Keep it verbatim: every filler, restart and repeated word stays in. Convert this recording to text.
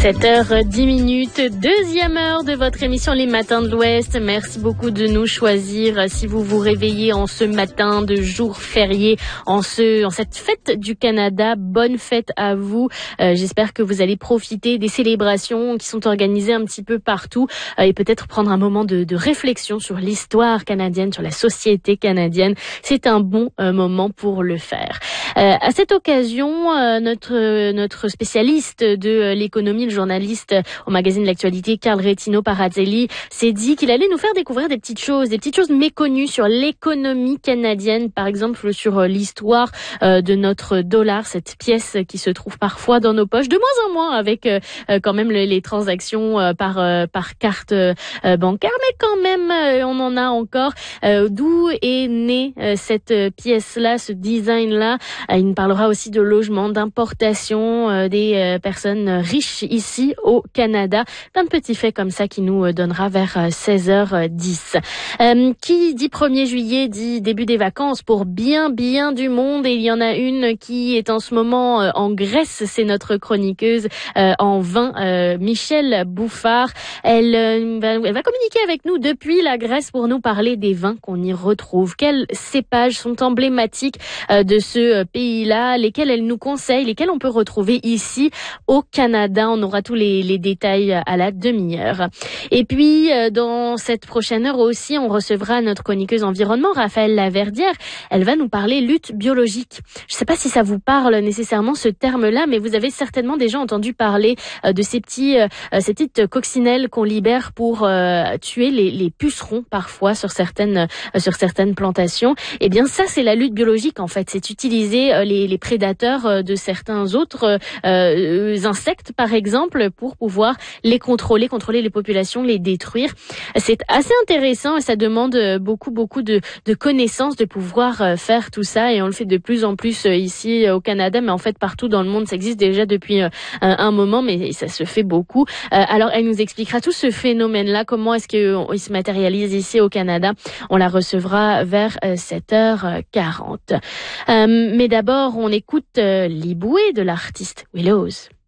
sept heures dix minutes, deuxième heure de votre émission Les Matins de l'Ouest. Merci beaucoup de nous choisir. Si vous vous réveillez en ce matin de jour férié, en ce, en cette fête du Canada, bonne fête à vous. Euh, j'espère que vous allez profiter des célébrations qui sont organisées un petit peu partout euh, et peut-être prendre un moment de, de réflexion sur l'histoire canadienne, sur la société canadienne. C'est un bon euh, moment pour le faire. Euh, à cette occasion, euh, notre notre spécialiste de l'économie, le journaliste au magazine L'Actualité, Carl Retino Parazzelli, s'est dit qu'il allait nous faire découvrir des petites choses, des petites choses méconnues sur l'économie canadienne, par exemple sur l'histoire euh, de notre dollar, cette pièce qui se trouve parfois dans nos poches, de moins en moins avec euh, quand même les, les transactions euh, par euh, par carte euh, bancaire, mais quand même euh, on en a encore. Euh, d'où est née euh, cette pièce-là, ce design-là? Euh, il nous parlera aussi de logement, d'importation euh, des euh, personnes riches ici au Canada. D'un petit fait comme ça qui nous donnera vers seize heures dix. Euh, qui dit premier juillet dit début des vacances pour bien bien du monde, et il y en a une qui est en ce moment euh, en Grèce. C'est notre chroniqueuse euh, en vin, euh, Michèle Bouffard. Elle, euh, va, elle va communiquer avec nous depuis la Grèce pour nous parler des vins qu'on y retrouve. Quels cépages sont emblématiques euh, de ce pays-là, lesquels elle nous conseille, lesquels on peut retrouver ici au Canada. On aura tous les, les détails à la demi-heure. Et puis, euh, dans cette prochaine heure aussi, on recevra notre chroniqueuse environnement, Raphaël Laverdière. Elle va nous parler lutte biologique. Je ne sais pas si ça vous parle nécessairement ce terme-là, mais vous avez certainement déjà entendu parler euh, de ces petits, euh, ces petites coccinelles qu'on libère pour euh, tuer les, les pucerons parfois sur certaines, euh, sur certaines plantations. Eh bien, ça, c'est la lutte biologique en fait. C'est utiliser euh, les, les prédateurs euh, de certains autres euh, insectes, par exemple, pour pouvoir les contrôler, contrôler les populations, les détruire. C'est assez intéressant et ça demande beaucoup, beaucoup de, de connaissances de pouvoir faire tout ça, et on le fait de plus en plus ici au Canada, mais en fait partout dans le monde. Ça existe déjà depuis un moment, mais ça se fait beaucoup. Alors elle nous expliquera tout ce phénomène-là, comment est-ce qu'il se matérialise ici au Canada. On la recevra vers sept heures quarante. Mais d'abord, on écoute Liboué de l'artiste Willows.